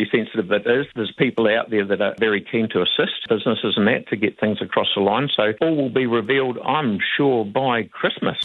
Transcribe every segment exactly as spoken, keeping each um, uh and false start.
very sensitive it is. There's people out there that are very keen to assist businesses and that to get things across the line. So all will be revealed, I'm sure, by Christmas.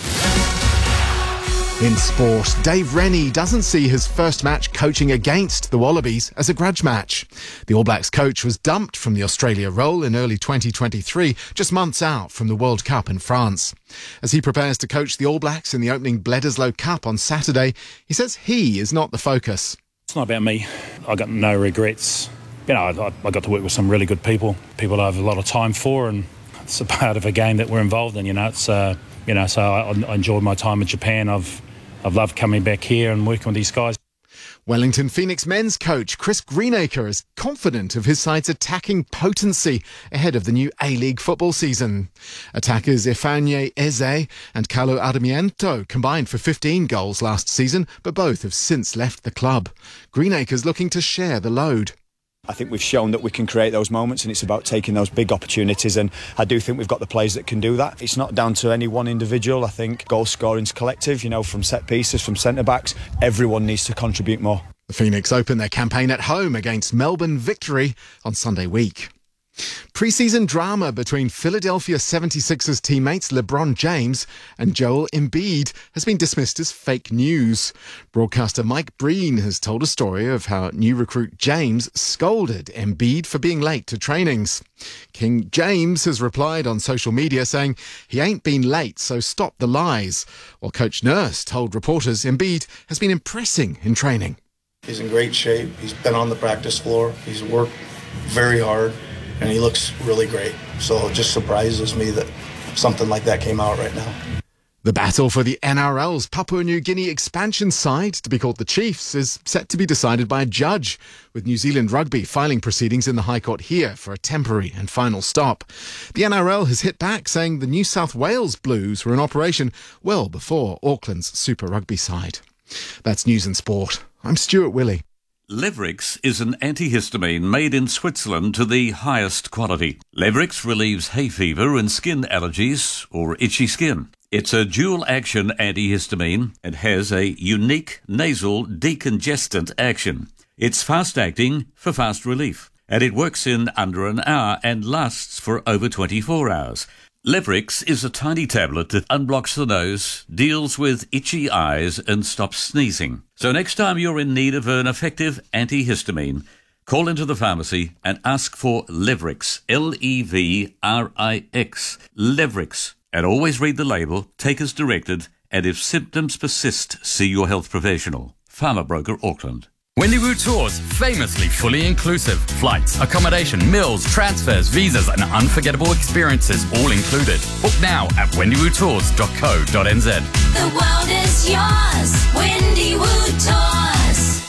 In sport, Dave Rennie doesn't see his first match coaching against the Wallabies as a grudge match. The All Blacks coach was dumped from the Australia role in early twenty twenty-three, just months out from the World Cup in France. As he prepares to coach the All Blacks in the opening Bledisloe Cup on Saturday, he says he is not the focus. It's not about me. I got no regrets. You know, I, I got to work with some really good people, people I have a lot of time for, and it's a part of a game that we're involved in. You know, it's uh, you know, so I, I enjoyed my time in Japan. I've I've loved coming back here and working with these guys. Wellington Phoenix men's coach Chris Greenacre is confident of his side's attacking potency ahead of the new A-League football season. Attackers Ifeanyi Eze and Carlo Armiento combined for fifteen goals last season, but both have since left the club. Greenacre's looking to share the load. I think we've shown that we can create those moments, and it's about taking those big opportunities, and I do think we've got the players that can do that. It's not down to any one individual. I think goal scoring's collective, you know, from set pieces, from centre-backs. Everyone needs to contribute more. The Phoenix open their campaign at home against Melbourne Victory on Sunday week. Pre-season drama between Philadelphia seventy-sixers teammates LeBron James and Joel Embiid has been dismissed as fake news. Broadcaster Mike Breen has told a story of how new recruit James scolded Embiid for being late to trainings. King James has replied on social media saying he ain't been late, so stop the lies, while Coach Nurse told reporters Embiid has been impressing in training. He's in great shape. He's been on the practice floor. He's worked very hard. And he looks really great. So it just surprises me that something like that came out right now. The battle for the N R L's Papua New Guinea expansion side, to be called the Chiefs, is set to be decided by a judge, with New Zealand Rugby filing proceedings in the High Court here for a temporary and final stop. The N R L has hit back, saying the New South Wales Blues were in operation well before Auckland's Super Rugby side. That's News and Sport. I'm Stuart Willey. Levrix is an antihistamine made in Switzerland to the highest quality. Levrix relieves hay fever and skin allergies or itchy skin. It's a dual-action antihistamine and has a unique nasal decongestant action. It's fast-acting for fast relief, and it works in under an hour and lasts for over twenty-four hours. Levrix is a tiny tablet that unblocks the nose, deals with itchy eyes and stops sneezing. So next time you're in need of an effective antihistamine, call into the pharmacy and ask for Levrix, L E V R I X, Levrix. And always read the label, take as directed, and if symptoms persist, see your health professional. Pharma Broker, Auckland. Wendywoo Tours, famously fully inclusive. Flights, accommodation, meals, transfers, visas and unforgettable experiences all included. Book now at wendywoo tours dot co dot n z. The world is yours, Wendywoo Tours.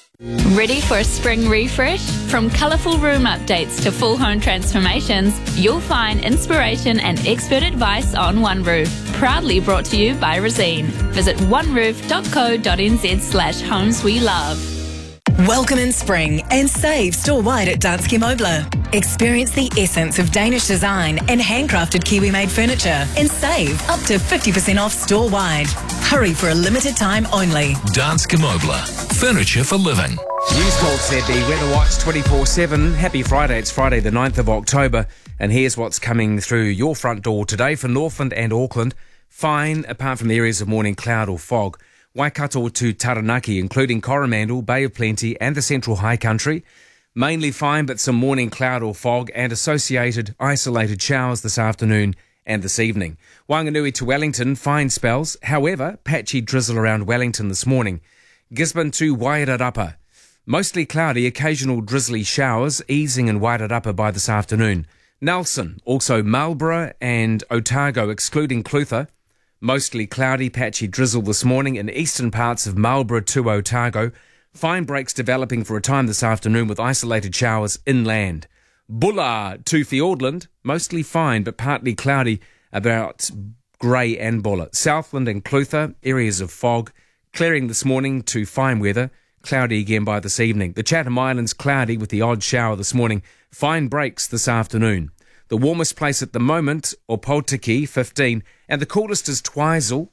Ready for a spring refresh? From colourful room updates to full home transformations, you'll find inspiration and expert advice on One Roof. Proudly brought to you by Resene. Visit one roof dot co dot n z slash homes we love. Welcome in spring and save store-wide at Danske Møbler. Experience the essence of Danish design and handcrafted Kiwi-made furniture and save up to fifty percent off store-wide. Hurry for a limited time only. Danske Møbler. Furniture for living. News Call Z B, Weather Watch twenty-four seven. Happy Friday. It's Friday the ninth of October. And here's what's coming through your front door today for Northland and Auckland. Fine, apart from the areas of morning cloud or fog. Waikato to Taranaki, including Coromandel, Bay of Plenty and the Central High Country. Mainly fine, but some morning cloud or fog and associated isolated showers this afternoon and this evening. Wanganui to Wellington, fine spells. However, patchy drizzle around Wellington this morning. Gisborne to Wairarapa. Mostly cloudy, occasional drizzly showers, easing in Wairarapa by this afternoon. Nelson, also Marlborough and Otago, excluding Clutha. Mostly cloudy, patchy drizzle this morning in eastern parts of Marlborough to Otago. Fine breaks developing for a time this afternoon with isolated showers inland. Bullard to Fiordland, mostly fine but partly cloudy, about Grey and Buller. Southland and Clutha, areas of fog. Clearing this morning to fine weather. Cloudy again by this evening. The Chatham Islands cloudy with the odd shower this morning. Fine breaks this afternoon. The warmest place at the moment, Opotiki, fifteen, and the coolest is Twizel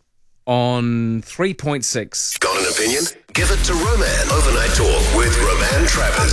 on three point six. Got an opinion? Give it to Roman. Overnight Talk with Roman Travers.